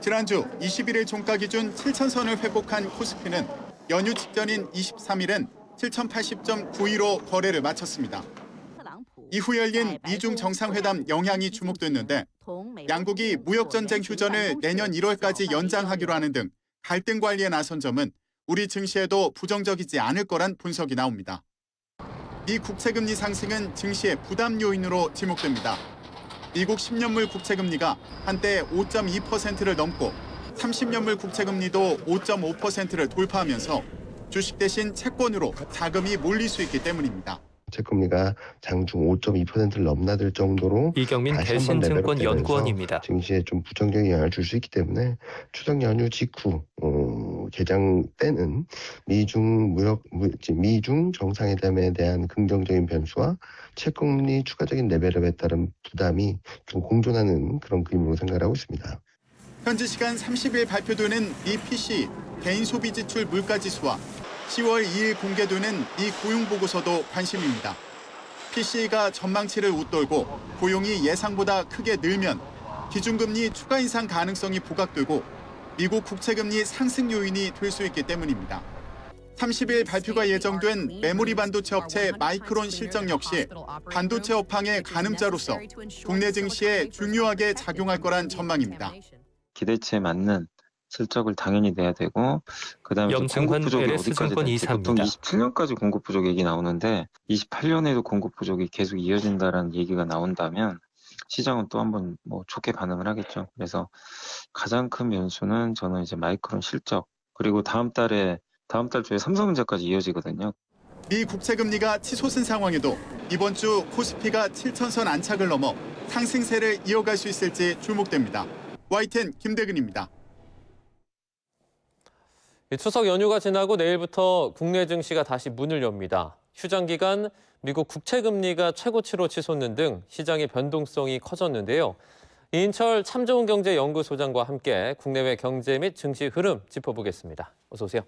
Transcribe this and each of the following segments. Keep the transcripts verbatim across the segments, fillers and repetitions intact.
지난주 이십일 일 종가 기준 칠천 선을 회복한 코스피는 연휴 직전인 이십삼 일엔 칠천팔십 점 구이로 거래를 마쳤습니다. 이후 열린 미중 정상회담 영향이 주목됐는데 양국이 무역전쟁 휴전을 내년 일월까지 연장하기로 하는 등 갈등 관리에 나선 점은 우리 증시에도 부정적이지 않을 거란 분석이 나옵니다. 미 국채금리 상승은 증시의 부담 요인으로 지목됩니다. 미국 십 년물 국채금리가 한때 오 점 이 퍼센트를 넘고 삼십 년물 국채금리도 오 점 오 퍼센트를 돌파하면서 주식 대신 채권으로 자금이 몰릴 수 있기 때문입니다. 채권리가 장중 오 점 이 퍼센트를 넘나들 정도로 이경민 대신증권 연구원입니다. 증시에 좀 부정적인 영향을 줄 수 있기 때문에 추석 연휴 직후 어, 개장 때는 미중 무역 미중 정상회담에 대한 긍정적인 변수와 채권리 추가적인 레벨업에 따른 부담이 좀 공존하는 그런 그림으로 생각하고 있습니다. 현지 시간 삼십 일 발표되는 미 피씨 개인 소비 지출 물가지수와 시월 이 일 공개되는 미 고용보고서도 관심입니다. 피씨가 전망치를 웃돌고 고용이 예상보다 크게 늘면 기준금리 추가 인상 가능성이 부각되고 미국 국채금리 상승 요인이 될 수 있기 때문입니다. 삼십 일 발표가 예정된 메모리 반도체 업체 마이크론 실적 역시 반도체 업황의 가늠자로서 국내 증시에 중요하게 작용할 거란 전망입니다. 기대치에 맞는 실적을 당연히 내야 되고 그다음에 공급 부족이 어디까지 될지 보통 이십칠 년까지 공급 부족 얘기 나오는데 이십팔 년에도 공급 부족이 계속 이어진다라는 얘기가 나온다면 시장은 또 한번 뭐 좋게 반응을 하겠죠. 그래서 가장 큰 변수는 저는 이제 마이크론 실적 그리고 다음 달에 다음 달 초에 삼성전자까지 이어지거든요. 미 국채금리가 치솟은 상황에도 이번 주 코스피가 칠천 선 안착을 넘어 상승세를 이어갈 수 있을지 주목됩니다. 와이텐 김대근입니다. 추석 연휴가 지나고 내일부터 국내 증시가 다시 문을 엽니다. 휴장 기간 미국 국채금리가 최고치로 치솟는 등 시장의 변동성이 커졌는데요. 이인철 참좋은경제연구소장과 함께 국내외 경제 및 증시 흐름 짚어보겠습니다. 어서 오세요.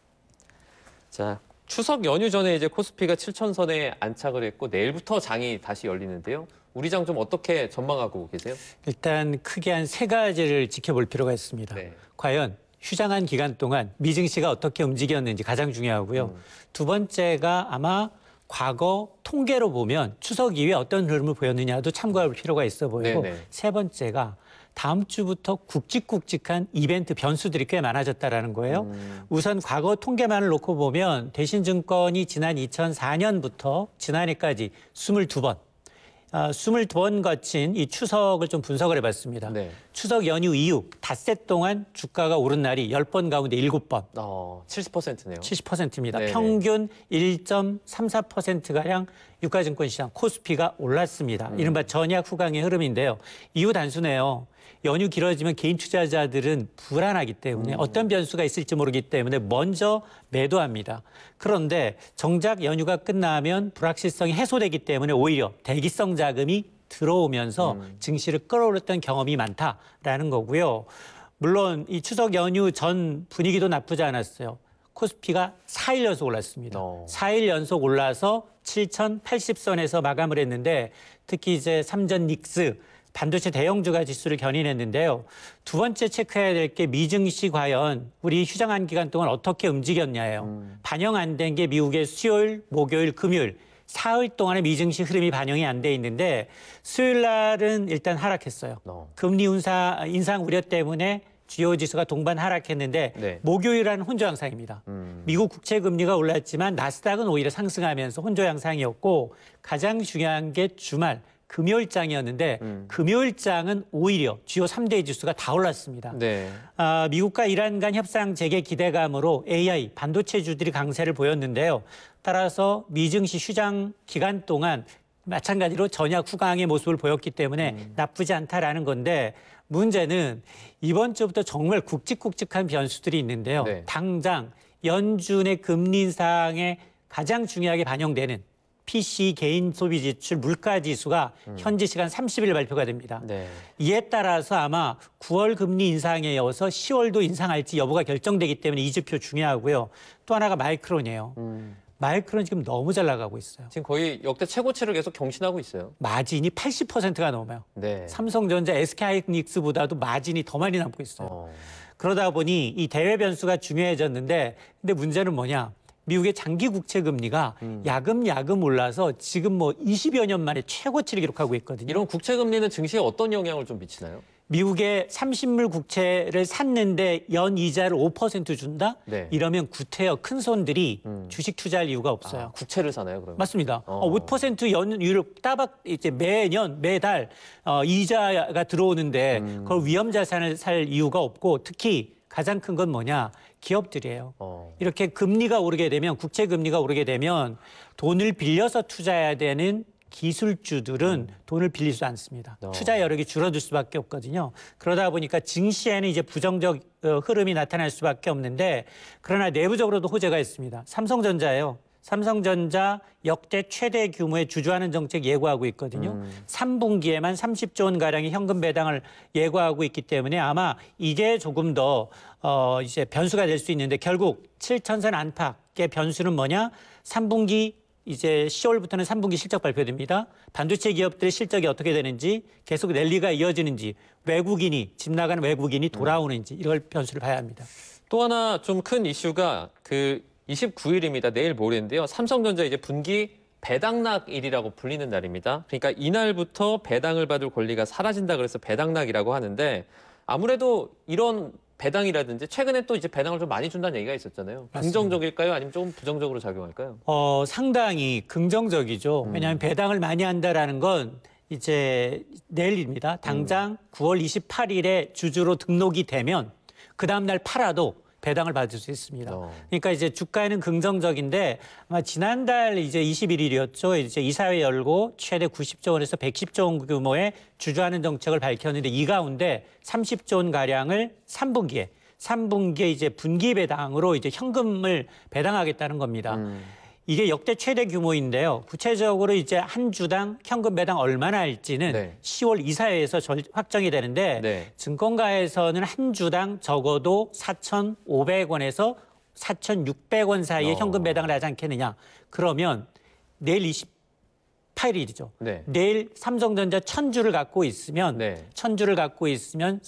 자, 추석 연휴 전에 이제 코스피가 칠천 선에 안착을 했고 내일부터 장이 다시 열리는데요. 우리 장 좀 어떻게 전망하고 계세요? 일단 크게 한 세 가지를 지켜볼 필요가 있습니다. 네. 과연 휴장한 기간 동안 미 증시가 어떻게 움직였는지 가장 중요하고요. 음. 두 번째가 아마 과거 통계로 보면 추석 이후에 어떤 흐름을 보였느냐도 참고할 필요가 있어 보이고 네네. 세 번째가 다음 주부터 굵직굵직한 이벤트 변수들이 꽤 많아졌다는 거예요. 음. 우선 과거 통계만을 놓고 보면 대신증권이 지난 이천사 년부터 지난해까지 이십이 번 아, 이십이 번 거친 이 추석을 좀 분석을 해봤습니다. 네. 추석 연휴 이후 닷새 동안 주가가 오른 날이 십 번 가운데 일곱 번. 어, 칠십 퍼센트네요. 칠십 퍼센트입니다. 네네. 평균 일 점 삼사 퍼센트가량 유가증권 시장 코스피가 올랐습니다. 음. 이른바 전약 후강의 흐름인데요. 이유 단순해요. 연휴 길어지면 개인 투자자들은 불안하기 때문에 음. 어떤 변수가 있을지 모르기 때문에 먼저 매도합니다. 그런데 정작 연휴가 끝나면 불확실성이 해소되기 때문에 오히려 대기성 자금이 들어오면서 음. 증시를 끌어올렸던 경험이 많다라는 거고요. 물론 이 추석 연휴 전 분위기도 나쁘지 않았어요. 코스피가 사 일 연속 올랐습니다. 어. 사 일 연속 올라서 칠천팔십 선에서 마감을 했는데 특히 이제 삼전 닉스 반도체 대형주가 지수를 견인했는데요. 두 번째 체크해야 될 게 미증시 과연 우리 휴장한 기간 동안 어떻게 움직였냐예요. 음. 반영 안 된 게 미국의 수요일, 목요일, 금요일 사흘 동안의 미증시 흐름이 반영이 안 돼 있는데 수요일 날은 일단 하락했어요. 어. 금리 인상, 인상 우려 때문에 주요 지수가 동반 하락했는데 네. 목요일 은 혼조 양상입니다. 음. 미국 국채 금리가 올랐지만 나스닥은 오히려 상승하면서 혼조 양상이었고 가장 중요한 게 주말 금요일장이었는데 음. 금요일장은 오히려 주요 삼 대 지수가 다 올랐습니다. 네. 아, 미국과 이란 간 협상 재개 기대감으로 에이아이, 반도체주들이 강세를 보였는데요. 따라서 미증시 휴장 기간 동안 마찬가지로 전약 후강의 모습을 보였기 때문에 음. 나쁘지 않다라는 건데 문제는 이번 주부터 정말 굵직굵직한 변수들이 있는데요. 네. 당장 연준의 금리 인상에 가장 중요하게 반영되는 피씨 개인 소비 지출 물가 지수가 음. 현지 시간 삼십 일 발표가 됩니다. 네. 이에 따라서 아마 구월 금리 인상에 이어서 시월도 인상할지 여부가 결정되기 때문에 이 지표 중요하고요. 또 하나가 마이크론이에요. 음. 마이크론 지금 너무 잘 나가고 있어요. 지금 거의 역대 최고치를 계속 경신하고 있어요. 마진이 팔십 퍼센트가 넘어요. 네. 삼성전자, 에스케이하이닉스보다도 마진이 더 많이 남고 있어요. 어. 그러다 보니 이 대외 변수가 중요해졌는데 근데 문제는 뭐냐? 미국의 장기 국채 금리가 음. 야금야금 올라서 지금 뭐 이십여 년 만에 최고치를 기록하고 있거든요. 이런 국채 금리는 증시에 어떤 영향을 좀 미치나요? 미국의 삼십물 국채를 샀는데 연 이자를 오 퍼센트 준다? 네. 이러면 구태여 큰 손들이 음. 주식 투자할 이유가 없어요. 아, 국채를 사나요, 그러면? 맞습니다. 어. 어, 오 퍼센트 연율 따박 이제 매년 매달 어, 이자가 들어오는데 음. 그걸 위험 자산을 살 이유가 없고 특히 가장 큰 건 뭐냐? 기업들이에요. 어. 이렇게 금리가 오르게 되면 국채 금리가 오르게 되면 돈을 빌려서 투자해야 되는 기술주들은 음. 돈을 빌리지 않습니다. 어. 투자 여력이 줄어들 수밖에 없거든요. 그러다 보니까 증시에는 이제 부정적 흐름이 나타날 수밖에 없는데 그러나 내부적으로도 호재가 있습니다. 삼성전자예요. 삼성전자 역대 최대 규모의 주주하는 정책 예고하고 있거든요. 음. 삼 분기에만 삼십조 원가량의 현금 배당을 예고하고 있기 때문에 아마 이게 조금 더 어, 이제 변수가 될 수 있는데 결국 칠천선 안팎의 변수는 뭐냐? 삼 분기 이제 시월부터는 삼 분기 실적 발표됩니다. 반도체 기업들의 실적이 어떻게 되는지 계속 랠리가 이어지는지 외국인이 집 나가는 외국인이 돌아오는지 이걸 변수를 봐야 합니다. 또 하나 좀 큰 이슈가 그 이십구일입니다. 내일 모레인데요. 삼성전자 이제 분기 배당락일이라고 불리는 날입니다. 그러니까 이날부터 배당을 받을 권리가 사라진다 그래서 배당락이라고 하는데 아무래도 이런 배당이라든지 최근에 또 이제 배당을 좀 많이 준다는 얘기가 있었잖아요. 맞습니다. 긍정적일까요? 아니면 조금 부정적으로 작용할까요? 어, 상당히 긍정적이죠. 음. 왜냐하면 배당을 많이 한다라는 건 이제 내일입니다. 당장 음. 구월 이십팔일에 주주로 등록이 되면 그 다음 날 팔아도 배당을 받을 수 있습니다. 어. 그러니까 이제 주가에는 긍정적인데 아마 지난달 이제 이십일일이었죠. 이제 이사회 열고 최대 구십조 원에서 백십조 원 규모의 주주하는 정책을 밝혔는데 이 가운데 삼십조 원 가량을 삼 분기에 삼 분기에 이제 분기 배당으로 이제 현금을 배당하겠다는 겁니다. 음. 이게 역대 최대 규모인데요. 구체적으로 이제 한 주당 현금 배당 얼마나 할지는 네. 시월 이사회에서 절, 확정이 되는데 네. 증권가에서는 한 주당 적어도 사천오백 원에서 사천육백 원 사이에 어. 현금 배당을 하지 않겠느냐. 그러면 내일 이십팔일이죠. 네. 내일 삼성전자 천 주를 갖고 있으면 네. 천 주를 갖고 있으면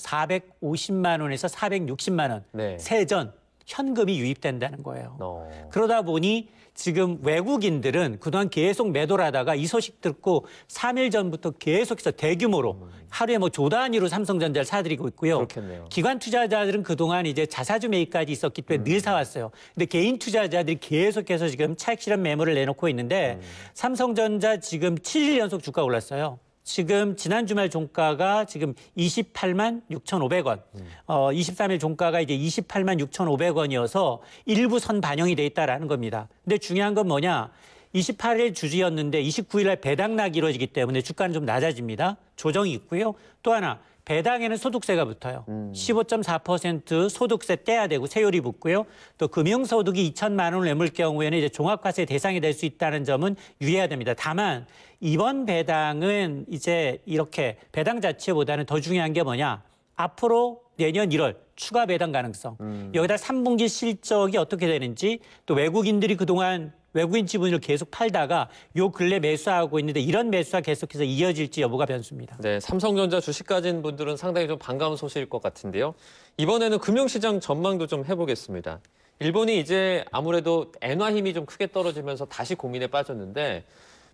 사백오십만 원에서 사백육십만 원 네. 세전 현금이 유입된다는 거예요. 어. 그러다 보니 지금 외국인들은 그동안 계속 매도를 하다가 이 소식 듣고 삼 일 전부터 계속해서 대규모로 음. 하루에 뭐 조 단위로 삼성전자를 사들이고 있고요. 그렇겠네요. 기관 투자자들은 그동안 이제 자사주 매입까지 있었기 때문에 음. 늘 사왔어요. 근데 개인 투자자들이 계속해서 지금 차익 실현 매물을 내놓고 있는데 음. 삼성전자 지금 칠 일 연속 주가 올랐어요. 지금 지난 주말 종가가 지금 이십팔만 육천오백 원, 음. 어, 이십삼 일 종가가 이제 이십팔만 육천오백 원이어서 일부 선 반영이 돼 있다라는 겁니다. 근데 중요한 건 뭐냐? 이십팔 일 주주였는데 이십구 일 날 배당락이 이루어지기 때문에 주가는 좀 낮아집니다. 조정이 있고요. 또 하나 배당에는 소득세가 붙어요. 음. 십오 점 사 퍼센트 소득세 떼야 되고 세율이 붙고요. 또 금융소득이 이천만 원을 넘을 경우에는 이제 종합과세 대상이 될 수 있다는 점은 유의해야 됩니다. 다만 이번 배당은 이제 이렇게 배당 자체보다는 더 중요한 게 뭐냐. 앞으로 내년 일월 추가 배당 가능성. 음. 여기다 삼 분기 실적이 어떻게 되는지 또 외국인들이 그동안 외국인 지분을 계속 팔다가 요 근래 매수하고 있는데 이런 매수가 계속해서 이어질지 여부가 변수입니다. 네, 삼성전자 주식 가진 분들은 상당히 좀 반가운 소식일 것 같은데요. 이번에는 금융시장 전망도 좀 해보겠습니다. 일본이 이제 아무래도 엔화 힘이 좀 크게 떨어지면서 다시 고민에 빠졌는데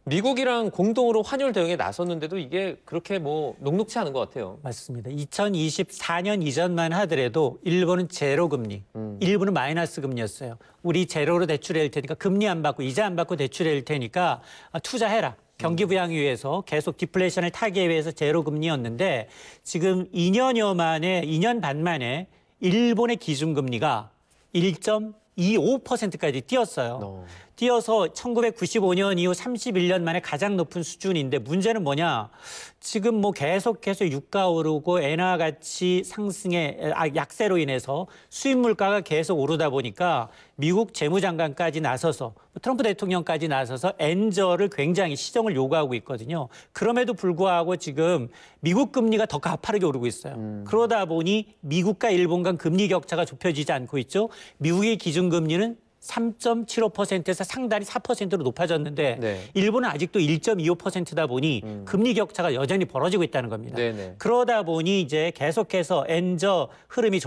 미국이랑 공동으로 환율 대응에 나섰는데도 이게 그렇게 뭐 녹록치 않은 것 같아요. 맞습니다. 이천이십사 년 이전만 하더라도 일본은 제로 금리, 음. 일본은 마이너스 금리였어요. 우리 제로로 대출할 테니까 금리 안 받고 이자 안 받고 대출할 테니까 투자해라. 경기 부양을 위해서 계속 디플레이션을 타기 위해서 제로 금리였는데 지금 이 년여 만에, 이 년 반 만에 일본의 기준금리가 일 점 이오 퍼센트까지 뛰었어요. No. 뛰어서 천구백구십오 년 이후 삼십일 년 만에 가장 높은 수준인데 문제는 뭐냐? 지금 뭐 계속해서 유가 오르고 엔화 가치 상승의 아, 약세로 인해서 수입 물가가 계속 오르다 보니까 미국 재무장관까지 나서서 트럼프 대통령까지 나서서 엔저를 굉장히 시정을 요구하고 있거든요. 그럼에도 불구하고 지금 미국 금리가 더 가파르게 오르고 있어요. 음. 그러다 보니 미국과 일본 간 금리 격차가 좁혀지지 않고 있죠. 미국의 기준금리는 삼 점 칠오 퍼센트에서 상단이 사 퍼센트로 높아졌는데 네. 일본은 아직도 일 점 이오 퍼센트다 보니 음. 금리 격차가 여전히 벌어지고 있다는 겁니다. 네네. 그러다 보니 이제 계속해서 엔저 흐름이